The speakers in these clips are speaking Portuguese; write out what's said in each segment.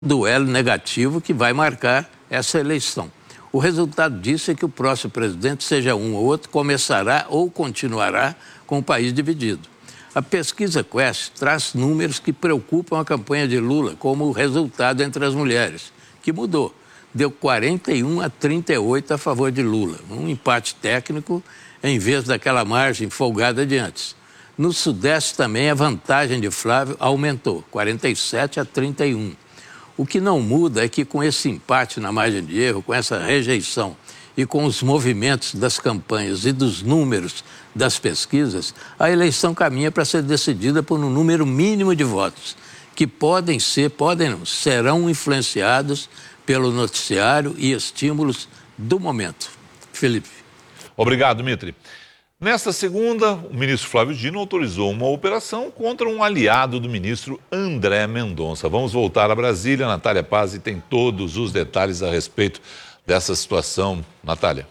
duelo negativo que vai marcar essa eleição. O resultado disso é que o próximo presidente, seja um ou outro, começará ou continuará com o país dividido. A pesquisa Quest traz números que preocupam a campanha de Lula, como o resultado entre as mulheres, que mudou. Deu 41 a 38 a favor de Lula, um empate técnico em vez daquela margem folgada de antes. No Sudeste também a vantagem de Flávio aumentou, 47 a 31. O que não muda é que com esse empate na margem de erro, com essa rejeição e com os movimentos das campanhas e dos números das pesquisas, a eleição caminha para ser decidida por um número mínimo de votos, que serão influenciados pelo noticiário e estímulos do momento. Felipe. Obrigado, Mitri. Nesta segunda, o ministro Flávio Dino autorizou uma operação contra um aliado do ministro André Mendonça. Vamos voltar a Brasília. Natália Pazzi tem todos os detalhes a respeito dessa situação. Natália.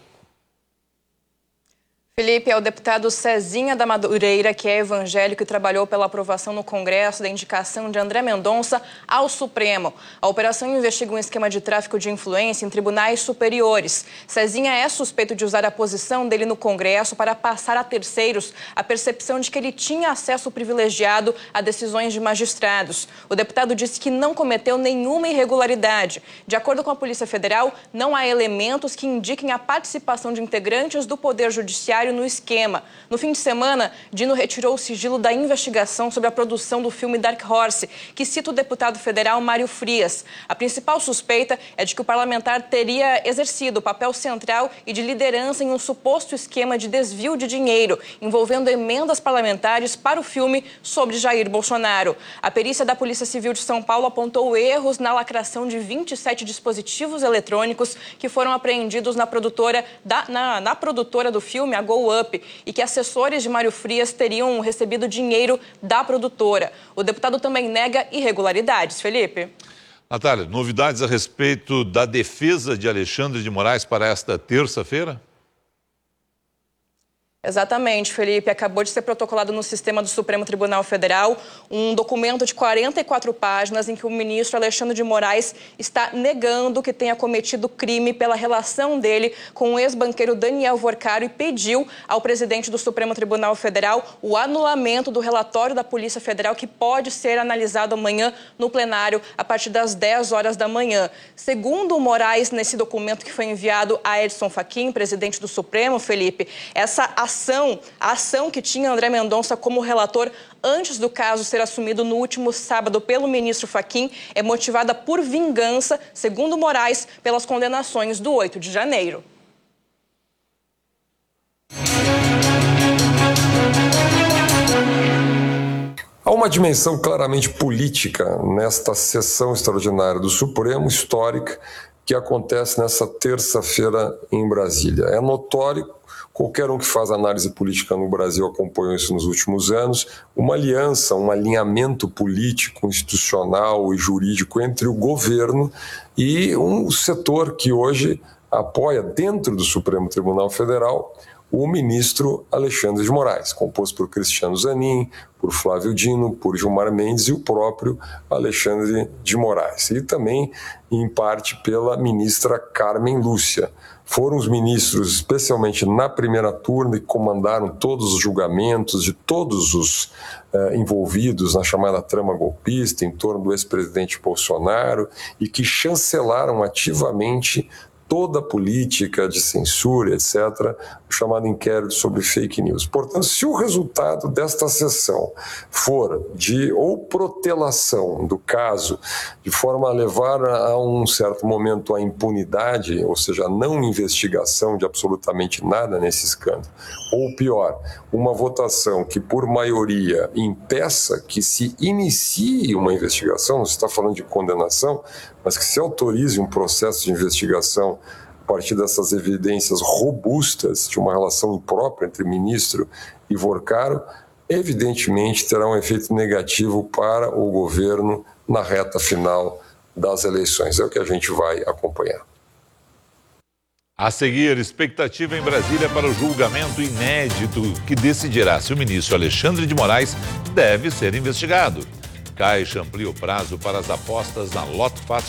Felipe, é o deputado Cezinha da Madureira, que é evangélico e trabalhou pela aprovação no Congresso da indicação de André Mendonça ao Supremo. A operação investiga um esquema de tráfico de influência em tribunais superiores. Cezinha é suspeito de usar a posição dele no Congresso para passar a terceiros a percepção de que ele tinha acesso privilegiado a decisões de magistrados. O deputado disse que não cometeu nenhuma irregularidade. De acordo com a Polícia Federal, não há elementos que indiquem a participação de integrantes do Poder Judiciário no esquema. No fim de semana, Dino retirou o sigilo da investigação sobre a produção do filme Dark Horse, que cita o deputado federal Mário Frias. A principal suspeita é de que o parlamentar teria exercido o papel central e de liderança em um suposto esquema de desvio de dinheiro, envolvendo emendas parlamentares para o filme sobre Jair Bolsonaro. A perícia da Polícia Civil de São Paulo apontou erros na lacração de 27 dispositivos eletrônicos que foram apreendidos na produtora do filme, a Go Up, e que assessores de Mário Frias teriam recebido dinheiro da produtora. O deputado também nega irregularidades. Felipe. Natália, novidades a respeito da defesa de Alexandre de Moraes para esta terça-feira? Exatamente, Felipe. Acabou de ser protocolado no sistema do Supremo Tribunal Federal um documento de 44 páginas em que o ministro Alexandre de Moraes está negando que tenha cometido crime pela relação dele com o ex-banqueiro Daniel Vorcaro e pediu ao presidente do Supremo Tribunal Federal o anulamento do relatório da Polícia Federal, que pode ser analisado amanhã no plenário a partir das 10 horas da manhã. Segundo o Moraes, nesse documento que foi enviado a Edson Fachin, presidente do Supremo, Felipe, a ação que tinha André Mendonça como relator antes do caso ser assumido no último sábado pelo ministro Fachin é motivada por vingança, segundo Moraes, pelas condenações do 8 de janeiro. Há uma dimensão claramente política nesta sessão extraordinária do Supremo, histórica, que acontece nessa terça-feira em Brasília. É notório, qualquer um que faz análise política no Brasil acompanhou isso nos últimos anos, uma aliança, um alinhamento político, institucional e jurídico entre o governo e um setor que hoje apoia, dentro do Supremo Tribunal Federal, o ministro Alexandre de Moraes, composto por Cristiano Zanin, por Flávio Dino, por Gilmar Mendes e o próprio Alexandre de Moraes. E também, em parte, pela ministra Carmen Lúcia. Foram os ministros, especialmente na primeira turma, que comandaram todos os julgamentos de todos os envolvidos na chamada trama golpista em torno do ex-presidente Bolsonaro e que chancelaram ativamente toda a política de censura, etc., o chamado inquérito sobre fake news. Portanto, se o resultado desta sessão for de ou protelação do caso, de forma a levar a um certo momento a impunidade, ou seja, a não investigação de absolutamente nada nesse escândalo, ou pior, uma votação que por maioria impeça que se inicie uma investigação, não se está falando de condenação, mas que se autorize um processo de investigação a partir dessas evidências robustas de uma relação imprópria entre ministro e Vorcaro, evidentemente terá um efeito negativo para o governo na reta final das eleições. É o que a gente vai acompanhar. A seguir, expectativa em Brasília para o julgamento inédito que decidirá se o ministro Alexandre de Moraes deve ser investigado. Caixa amplia o prazo para as apostas na Loto Fácil